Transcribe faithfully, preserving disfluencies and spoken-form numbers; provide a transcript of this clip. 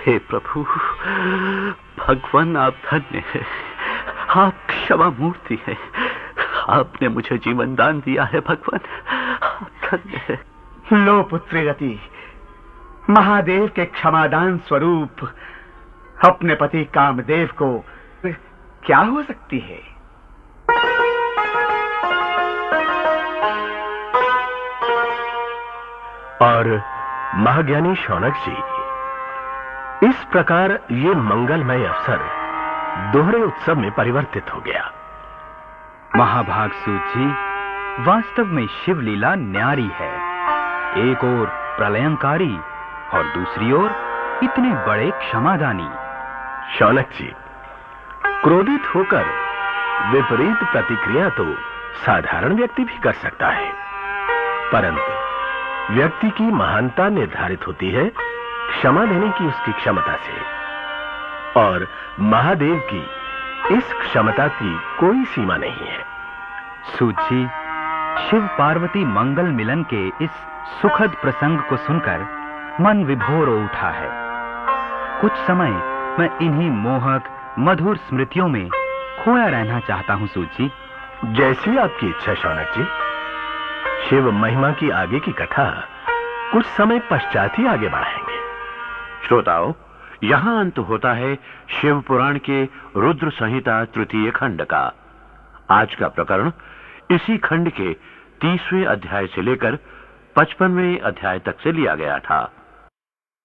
हे प्रभु, भगवान आप धन्य है, आप क्षमा मूर्ति है। आपने मुझे जीवन दान दिया है भगवान, आप धन्य है। लो पुत्री रति, महादेव के क्षमादान स्वरूप अपने पति कामदेव को क्या हो सकती है? और महाज्ञानी शौनक जी, इस प्रकार ये मंगलमय अवसर दोहरे उत्सव में परिवर्तित हो गया। महाभाग सूत जी, वास्तव में शिवलीला न्यारी है। एक ओर प्रलयंकारी और दूसरी ओर इतने बड़े क्षमादानी। शौनक जी, क्रोधित होकर विपरीत प्रतिक्रिया तो साधारण व्यक्ति भी कर सकता है, परंतु व्यक्ति की महानता निर्धारित होती है क्षमा देने की उसकी क्षमता से, और महादेव की इस क्षमता की कोई सीमा नहीं है। सूत जी, शिव पार्वती मंगल मिलन के इस सुखद प्रसंग को सुनकर मन विभोर हो उठा है। कुछ समय मैं इन्हीं मोहक मधुर स्मृतियों में खोया रहना चाहता हूं सूत जी। जैसी आपकी इच्छा शौनक जी। शिव महिमा की आगे की कथा कुछ समय पश्चात ही आगे बढ़ाएंगे। श्रोताओं, यहां अंत होता है शिव पुराण के रुद्र संहिता तृतीय खंड का। आज का प्रकरण इसी खंड के तीसवें अध्याय से लेकर पचपनवें अध्याय तक से लिया गया था।